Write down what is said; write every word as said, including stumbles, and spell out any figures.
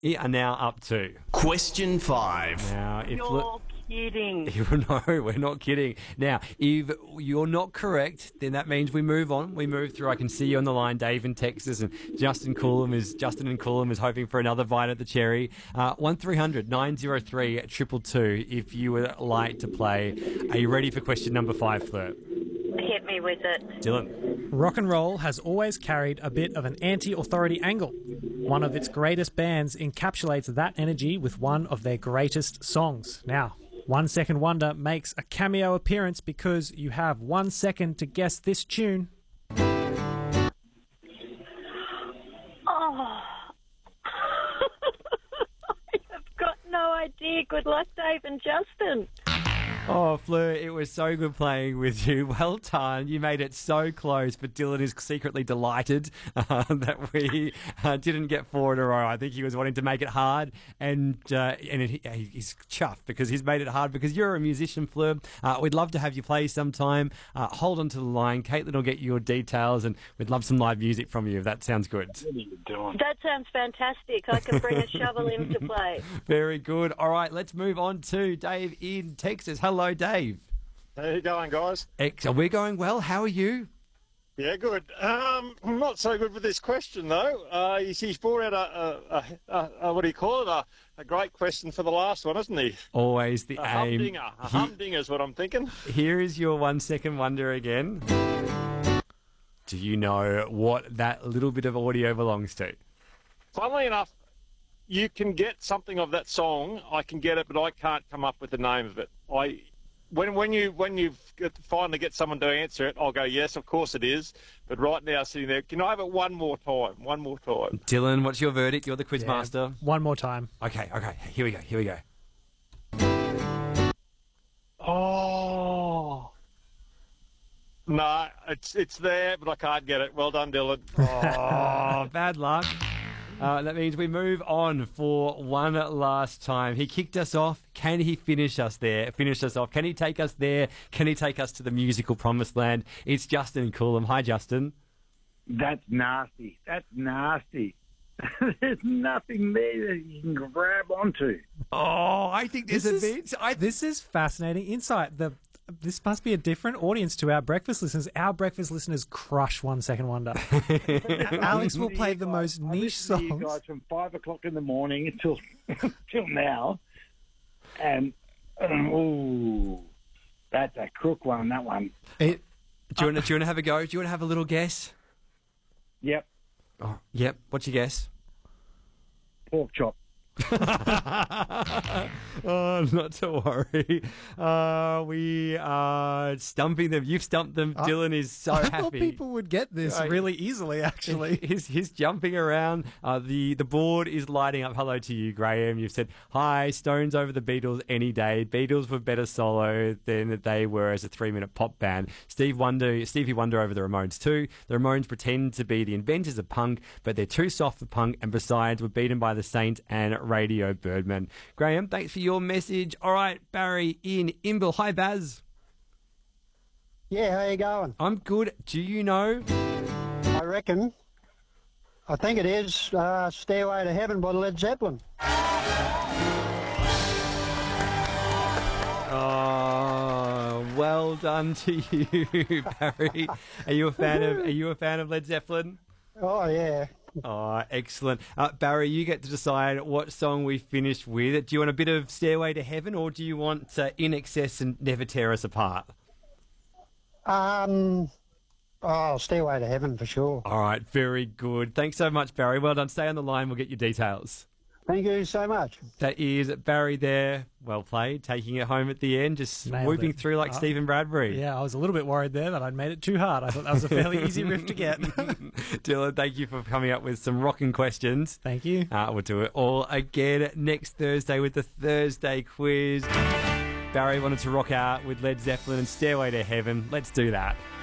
are now up to. Question five. Now, if You're look, kidding. no, we're not kidding. Now, if you're not correct, then that means we move on. We move through. I can see you on the line, Dave in Texas, and Justin Coolum is Justin in Coolum is hoping for another bite at the cherry. Uh, one three hundred nine oh three two two two. If you would like to play, are you ready for question number five, Flirt? Hit me with it. Dylan. Rock and roll has always carried a bit of an anti-authority angle. One of its greatest bands encapsulates that energy with one of their greatest songs. Now, One Second Wonder makes a cameo appearance because you have one second to guess this tune. Oh. I have got no idea. Good luck, Dave and Justin. Oh, Fleur, it was so good playing with you. Well done. You made it so close, but Dylan is secretly delighted uh, that we uh, didn't get four in a row. I think he was wanting to make it hard, and uh, and it, he's chuffed because he's made it hard because you're a musician, Fleur. Uh, we'd love to have you play sometime. Uh, hold on to the line. Caitlin will get your details, and we'd love some live music from you if that sounds good. That sounds fantastic. I can bring a shovel in to play. Very good. All right, let's move on to Dave in Texas. Hello, Dave. How you going, guys? Excellent. We're going well. How are you? Yeah, good. Um, not so good with this question, though. Uh, he's, he's brought out a, a, a, a, what do you call it, a, a great question for the last one, isn't he? Always the a aim. Humdinger. A He- humdinger is what I'm thinking. Here is your one second wonder again. Do you know what that little bit of audio belongs to? Funnily enough, you can get something of that song. I can get it, but I can't come up with the name of it. I, when when you when you get, finally get someone to answer it, I'll go, yes, of course it is. But right now, sitting there, can I have it one more time? One more time. Dylan, what's your verdict? You're the quiz Yeah, master. One more time. Okay, okay. Here we go. Here we go. Oh. No, it's it's there, but I can't get it. Well done, Dylan. Oh, bad luck. Uh, that means we move on for one last time. He kicked us off. Can he finish us there? Finish us off? Can he take us there? Can he take us to the musical promised land? It's Justin Coolum. Hi, Justin. That's nasty. That's nasty. There's nothing there that you can grab onto. Oh, I think there's This a is- bit. I This is fascinating insight. The This must be a different audience to our breakfast listeners. Our breakfast listeners crush One Second Wonder. Alex will play the most I niche listened to you songs. guys from five o'clock in the morning until till now, and um, ooh, that's a crook one. That one. It, Do you want to, do you want to have a go? Do you want to have a little guess? Yep, Oh, yep. What's your guess? pork chop. Oh, not to worry. Uh, we are stumping them. You've stumped them. Dylan is so I happy. thought people would get this Right. really easily, actually. He's, he's jumping around. Uh, the, the board is lighting up. Hello to you, Graham. You've said, hi, Stones over the Beatles any day. Beatles were better solo than they were as a three-minute pop band. Steve Wonder, Stevie Wonder over the Ramones too. The Ramones pretend to be the inventors of punk, but they're too soft for punk, and besides, were beaten by the Saints and Radio Birdman. Graham, thanks for your message. All right, Barry in Imbil. Hi, Baz. Yeah, how you going? I'm good. Do you know? I reckon, I think it is uh, Stairway to Heaven by Led Zeppelin. Oh, well done to you, Barry. Are you a fan of? Are you a fan of Led Zeppelin? Oh, yeah. Oh, excellent. Uh, Barry, you get to decide what song we finish with. Do you want a bit of Stairway to Heaven, or do you want uh, In Excess and Never Tear Us Apart? Um, oh, Stairway to Heaven for sure. All right, very good. Thanks so much, Barry. Well done. Stay on the line. We'll get your details. Thank you so much. That is Barry there. Well played. Taking it home at the end, just Nailed whooping it. through like Oh. Stephen Bradbury. Yeah, I was a little bit worried there that I'd made it too hard. I thought that was a fairly easy riff to get. Dylan, thank you for coming up with some rocking questions. Thank you. Uh, we'll do it all again next Thursday with the Thursday quiz. Barry wanted to rock out with Led Zeppelin and Stairway to Heaven. Let's do that.